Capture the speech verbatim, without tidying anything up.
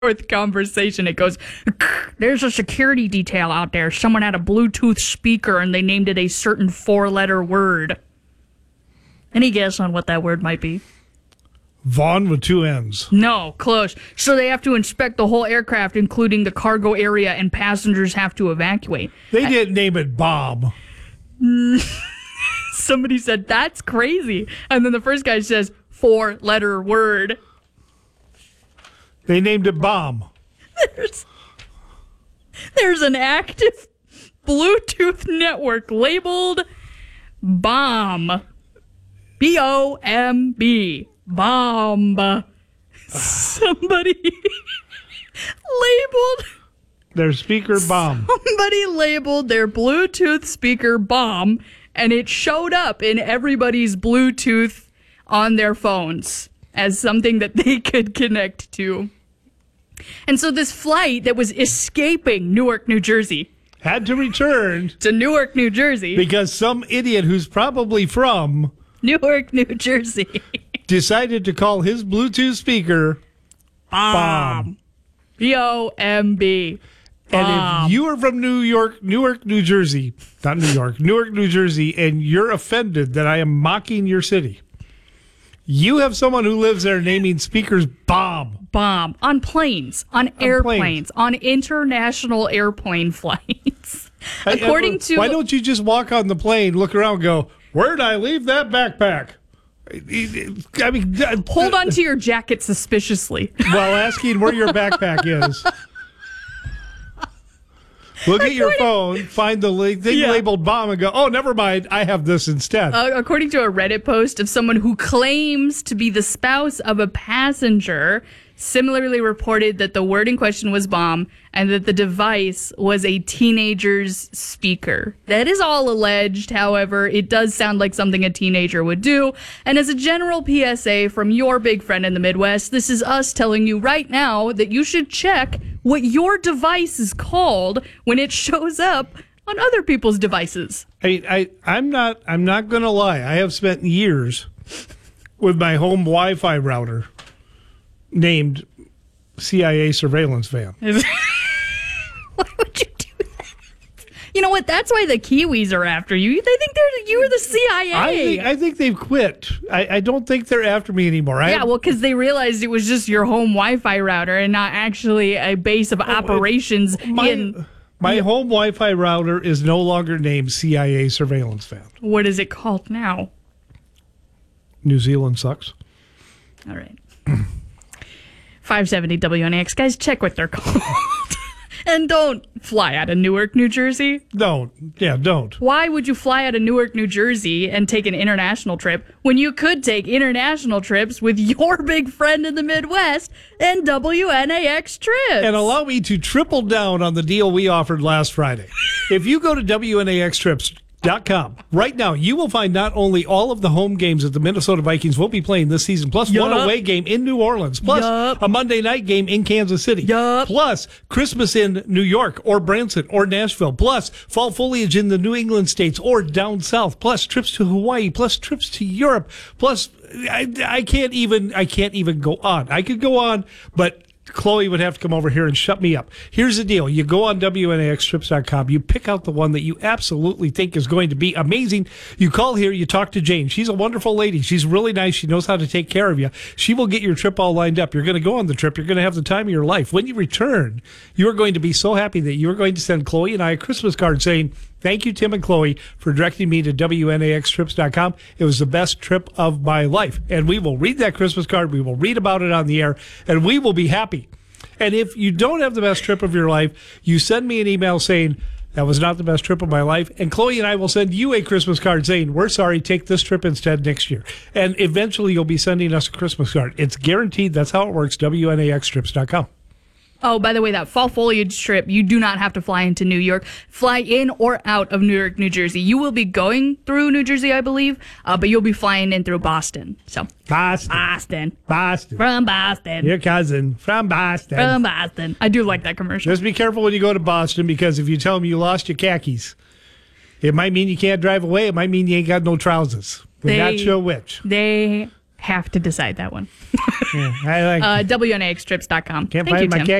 forth conversation. It goes, there's a security detail out there. Someone had a Bluetooth speaker and they named it a certain four-letter word. Any guess on what that word might be? Vaughn with two N's. No, close. So they have to inspect the whole aircraft, including the cargo area, and passengers have to evacuate. They didn't name it Bomb. Somebody said, that's crazy. And then the first guy says, four-letter word. They named it Bomb. There's, there's an active Bluetooth network labeled Bomb. B O M B. Bomb. Somebody labeled... Their speaker Bomb. Somebody labeled their Bluetooth speaker Bomb, and it showed up in everybody's Bluetooth on their phones as something that they could connect to. And so this flight that was escaping Newark, New Jersey, had to return to Newark, New Jersey, because some idiot who's probably from Newark, New Jersey, decided to call his Bluetooth speaker Bomb. B O M B. And if you are from New York, Newark, New Jersey, not New York, Newark, New Jersey, and you're offended that I am mocking your city, you have someone who lives there naming speakers Bomb. Bomb. On planes, on, on airplanes, planes. on international airplane flights. I, According I, to... Why don't you just walk on the plane, look around and go, where'd I leave that backpack? I mean... Hold on to your jacket suspiciously. While asking where your backpack is. Look at your phone, find the thing yeah. labeled Bomb, and go, oh, never mind, I have this instead. Uh, according to a Reddit post of someone who claims to be the spouse of a passenger, similarly reported that the word in question was Bomb and that the device was a teenager's speaker. That is all alleged, however, it does sound like something a teenager would do. And as a general P S A from your big friend in the Midwest, this is us telling you right now that you should check what your device is called when it shows up on other people's devices. I, I, I'm not, I'm not going to lie. I have spent years with my home Wi-Fi router named C I A surveillance van. Why would you do that? You know what? That's why the Kiwis are after you. They think they're you were the C I A. I think, I think they've quit. I, I don't think they're after me anymore. I yeah, well, because they realized it was just your home Wi-Fi router and not actually a base of oh, operations. My, in, my yeah. home Wi-Fi router is no longer named C I A surveillance van. What is it called now? New Zealand sucks. All right. five seventy W N A X. Guys, check what they're called. And don't fly out of Newark, New Jersey. Don't. Yeah, don't. Why would you fly out of Newark, New Jersey and take an international trip when you could take international trips with your big friend in the Midwest and W N A X Trips? And allow me to triple down on the deal we offered last Friday. If you go to W N A X Trips dot com right now, you will find not only all of the home games that the Minnesota Vikings will be playing this season, plus yep. one away game in New Orleans, plus yep. a Monday night game in Kansas City, yep. plus Christmas in New York or Branson or Nashville, plus fall foliage in the New England states or down south, plus trips to Hawaii, plus trips to Europe, plus I, I can't even I can't even go on. I could go on, but Chloe would have to come over here and shut me up. Here's the deal. You go on W N A X Trips dot com. You pick out the one that you absolutely think is going to be amazing. You call here. You talk to Jane. She's a wonderful lady. She's really nice. She knows how to take care of you. She will get your trip all lined up. You're going to go on the trip. You're going to have the time of your life. When you return, you're going to be so happy that you're going to send Chloe and I a Christmas card saying, thank you, Tim and Chloe, for directing me to W N A X Trips dot com. It was the best trip of my life. And we will read that Christmas card. We will read about it on the air, and we will be happy. And if you don't have the best trip of your life, you send me an email saying, that was not the best trip of my life. And Chloe and I will send you a Christmas card saying, we're sorry, take this trip instead next year. And eventually you'll be sending us a Christmas card. It's guaranteed. That's how it works. W N A X Trips dot com. Oh, by the way, that fall foliage trip, you do not have to fly into New York. Fly in or out of Newark, New Jersey. You will be going through New Jersey, I believe, uh, but you'll be flying in through Boston. So Boston. Boston. Boston. From Boston. Your cousin from Boston. From Boston. I do like that commercial. Just be careful when you go to Boston, because if you tell them you lost your khakis, it might mean you can't drive away. It might mean you ain't got no trousers. We're they, not sure which. They Have to decide that one. Yeah, I like. Uh, W N A X trips dot com. Can't Thank find you, my Tim. cat.